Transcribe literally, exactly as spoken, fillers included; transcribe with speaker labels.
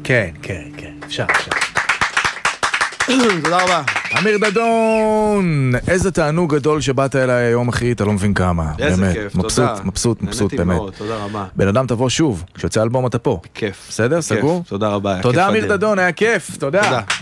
Speaker 1: כן, כן, כן, אפשר, אפשר.
Speaker 2: תודה רבה.
Speaker 1: אמיר דדון, איזה תענוג גדול שבאת אליי היום, אחי, אתה לא מבין כמה.
Speaker 2: איזה
Speaker 1: באמת.
Speaker 2: כיף,
Speaker 1: מבסוט,
Speaker 2: תודה.
Speaker 1: מבסוט, מבסוט,
Speaker 2: נהניתי
Speaker 1: באמת.
Speaker 2: מאוד, תודה רבה.
Speaker 1: בן אדם תבוא שוב, כשיוצא אלבום אתה פה.
Speaker 2: כיף.
Speaker 1: בסדר,
Speaker 2: כיף,
Speaker 1: סגור?
Speaker 2: תודה רבה. היה
Speaker 1: תודה
Speaker 2: כיף
Speaker 1: אמיר
Speaker 2: אדיר.
Speaker 1: דדון, היה כיף, תודה.
Speaker 2: תודה.